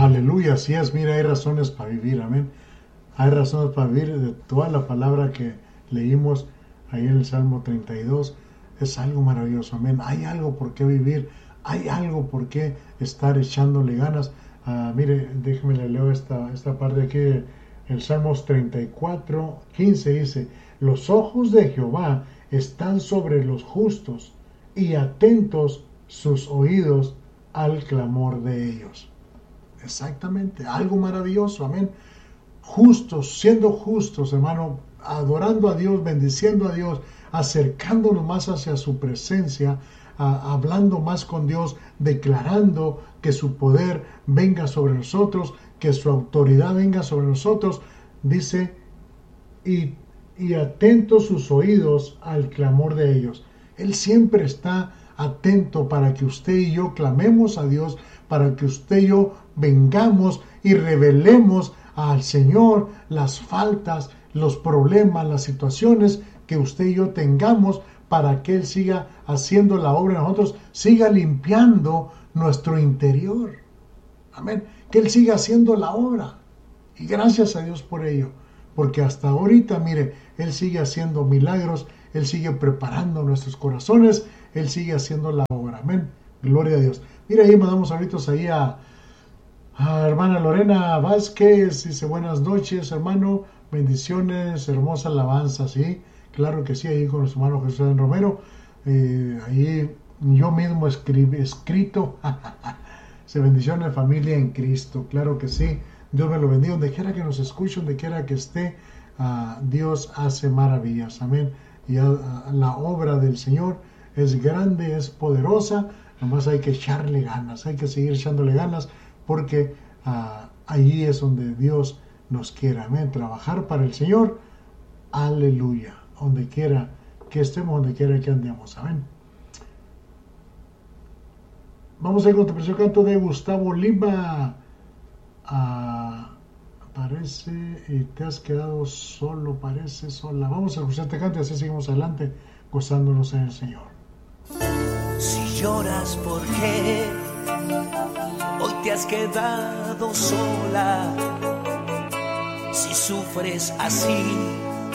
Aleluya, así es. Mira, hay razones para vivir, amén. Hay razones para vivir. De toda la palabra que leímos ahí en el Salmo 32, es algo maravilloso, amén. Hay algo por qué vivir, hay algo por qué estar echándole ganas. Mire, déjeme le leo esta parte aquí. El Salmos 34, 15 dice: los ojos de Jehová están sobre los justos y atentos sus oídos al clamor de ellos. Exactamente, algo maravilloso, amén. Justos, siendo justos, hermano, adorando a Dios, bendiciendo a Dios, acercándonos más hacia su presencia, hablando más con Dios, declarando que su poder venga sobre nosotros, que su autoridad venga sobre nosotros. Dice, y atentos sus oídos al clamor de ellos. Él siempre está atento para que usted y yo clamemos a Dios, para que usted y yo vengamos y revelemos al Señor las faltas, los problemas, las situaciones que usted y yo tengamos, para que Él siga haciendo la obra en nosotros, siga limpiando nuestro interior. Amén. Que Él siga haciendo la obra. Y gracias a Dios por ello. Porque hasta ahorita, mire, Él sigue haciendo milagros, Él sigue preparando nuestros corazones, Él sigue haciendo la obra. Amén. Gloria a Dios. Mira, ahí mandamos saludos ahí a hermana Lorena Vázquez. Dice, buenas noches, hermano. Bendiciones, hermosa alabanza, ¿sí? Claro que sí, ahí con nuestro hermano Jesús Romero. Ahí yo mismo escrito. Se bendiciones, familia en Cristo. Claro que sí. Dios me lo bendiga. Donde quiera que nos escuche, donde quiera que esté, Dios hace maravillas. Amén. Y la obra del Señor es grande, es poderosa. Nomás hay que echarle ganas. Hay que seguir echándole ganas, porque allí es donde Dios nos quiere. Amén. Trabajar para el Señor. Aleluya. Donde quiera que estemos, donde quiera que andemos. Amén. Vamos a ir con el precioso canto de Gustavo Lima. Parece y te has quedado solo, parece sola. Vamos a escuchar este canto y así seguimos adelante, gozándonos en el Señor. Si lloras porque hoy te has quedado sola, si sufres así